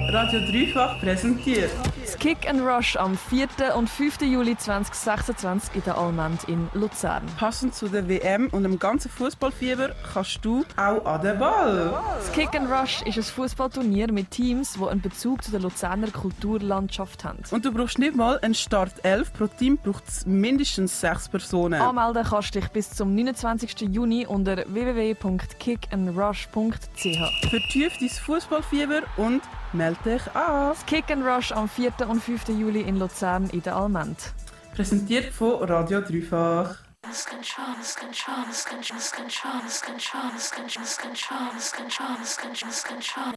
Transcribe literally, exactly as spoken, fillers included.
Radio Dreifach präsentiert Das Kick and Rush am vierten und fünften Juli zweitausendsechsundzwanzig in der Almend in Luzern. Passend zu der W M und dem ganzen Fußballfieber kannst du auch an den Ball. Das Kick and Rush ist ein Fußballturnier mit Teams, die einen Bezug zu der Luzerner Kulturlandschaft haben. Und du brauchst nicht mal einen Startelf. Pro Team braucht es mindestens sechs Personen. Anmelden kannst du dich bis zum neunundzwanzigsten Juni unter w w w punkt kick and rush punkt c h. Vertief dein Fußballfieber und melde dich an. Das Kick and Rush am vierten und fünften Juli in Luzern in der Almend. Präsentiert von Radio Dreifach. Lose control, lose control, lose control, lose control, lose control, lose control, lose control, lose control, lose control, lose control.